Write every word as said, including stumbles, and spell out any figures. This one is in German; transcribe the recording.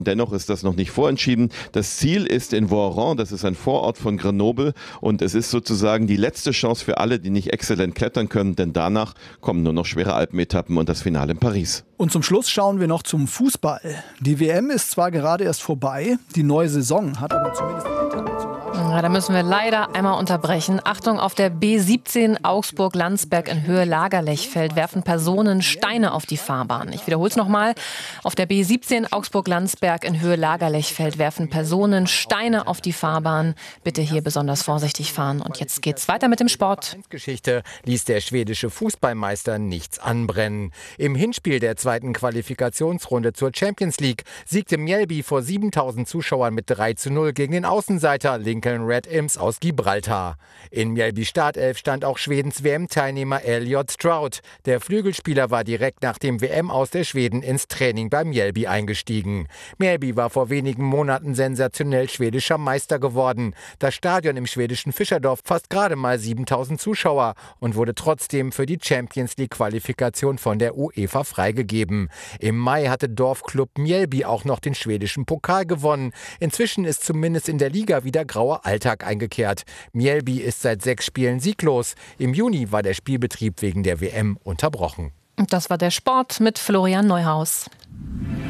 Dennoch ist das noch nicht vorentschieden. Das Ziel ist in Voiron, das ist ein Vorort von Grenoble und es ist sozusagen die letzte Chance für alle, die nicht exzellent klettern können, denn danach kommen nur noch schwere Alpenetappen und das Finale in Paris. Und zum Schluss schauen wir noch zum Fußball. Die W M ist zwar gerade erst vorbei, die neue Saison hat aber zumindest international... Ja, da müssen wir leider einmal unterbrechen. Achtung, auf der B siebzehn Augsburg-Landsberg in Höhe Lagerlechfeld werfen Personen Steine auf die Fahrbahn. Ich wiederhole es nochmal. Auf der B siebzehn Augsburg-Landsberg in Höhe Lagerlechfeld werfen Personen Steine auf die Fahrbahn. Bitte hier besonders vorsichtig fahren. Und jetzt geht's weiter mit dem Sport. Geschichte ließ der schwedische Fußballmeister nichts anbrennen. Im Hinspiel der zweiten Qualifikationsrunde zur Champions League siegte Mjällby vor siebentausend Zuschauern mit drei zu null gegen den Außenseiter Lincoln Red Imps aus Gibraltar. In Mjällbys Startelf stand auch Schwedens W M-Teilnehmer Elliot Strout. Der Flügelspieler war direkt nach dem W M-Aus der Schweden ins Training bei Mjällby eingestiegen. Mjällby war vor wenigen Monaten sensationell schwedischer Meister geworden. Das Stadion im schwedischen Fischerdorf fasst gerade mal siebentausend Zuschauer und wurde trotzdem für die Champions League-Qualifikation von der UEFA freigegeben. Im Mai hatte Dorfklub Mjällby auch noch den schwedischen Pokal gewonnen. Inzwischen ist zumindest in der Liga wieder grauer Alltag eingekehrt. Mjällby ist seit sechs Spielen sieglos. Im Juni war der Spielbetrieb wegen der W M unterbrochen. Und das war der Sport mit Florian Neuhaus.